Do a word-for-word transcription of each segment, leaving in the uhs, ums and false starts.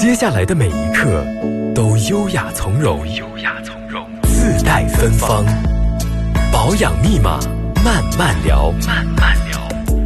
接下来的每一刻都优雅从容，优雅从容，自带芬芳。保养密码，慢慢聊，慢慢聊。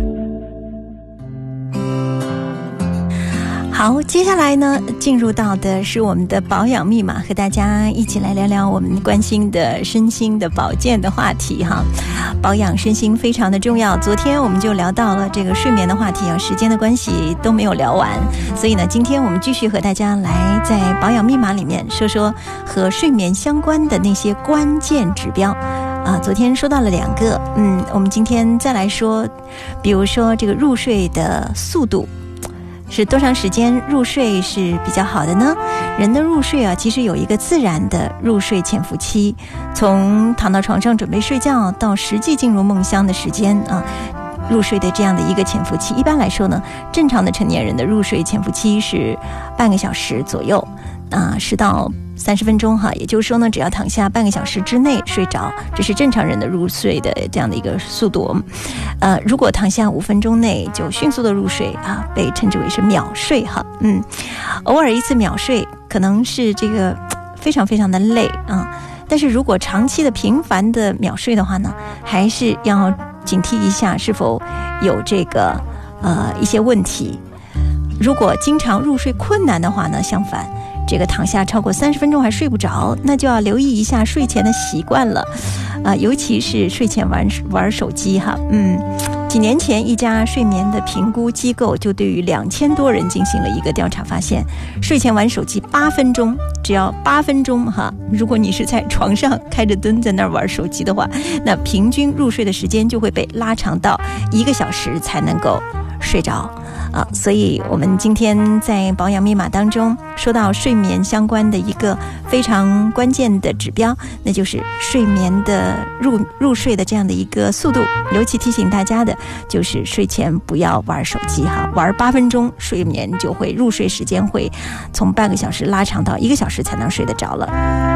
好，接下来呢，进入到的是我们的保养密码，和大家一起来聊聊我们关心的身心的保健的话题哈。保养身心非常的重要，昨天我们就聊到了这个睡眠的话题啊，时间的关系都没有聊完，所以呢，今天我们继续和大家来在保养密码里面说说和睡眠相关的那些关键指标。啊，昨天说到了两个，嗯，我们今天再来说，比如说这个入睡的速度。是多长时间入睡是比较好的呢？人的入睡啊，其实有一个自然的入睡潜伏期，从躺到床上准备睡觉到实际进入梦乡的时间啊，入睡的这样的一个潜伏期。一般来说呢，正常的成年人的入睡潜伏期是半个小时左右，啊，十到三十分钟哈，也就是说呢，只要躺下半个小时之内睡着，这是正常人的入睡的这样的一个速度。呃，如果躺下五分钟内就迅速的入睡啊，被称之为是秒睡哈。嗯，偶尔一次秒睡可能是这个非常非常的累啊，但是如果长期的频繁的秒睡的话呢，还是要警惕一下是否有这个呃一些问题。如果经常入睡困难的话呢，相反。这个躺下超过三十分钟还睡不着，那就要留意一下睡前的习惯了，啊、呃，尤其是睡前玩玩手机哈。嗯，几年前一家睡眠的评估机构就对于两千多人进行了一个调查，发现睡前玩手机八分钟，只要八分钟哈，如果你是在床上开着灯在那儿玩手机的话，那平均入睡的时间就会被拉长到一个小时才能够睡着。啊，所以我们今天在保养密码当中说到睡眠相关的一个非常关键的指标，那就是睡眠的入入睡的这样的一个速度。尤其提醒大家的就是睡前不要玩手机哈，玩八分钟睡眠就会入睡时间会从半个小时拉长到一个小时才能睡得着了。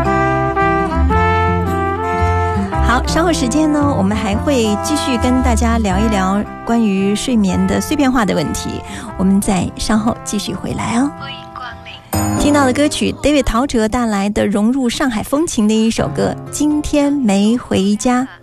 好，稍后时间呢，我们还会继续跟大家聊一聊关于睡眠的碎片化的问题，我们再稍后继续回来哦。听到的歌曲 David 陶喆带来的融入上海风情的一首歌《今天没回家》。